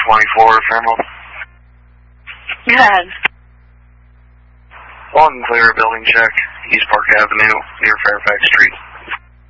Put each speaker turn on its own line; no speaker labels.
24, Fairmont.
Go ahead.
On clear building check, East Park Avenue, near Fairfax Street.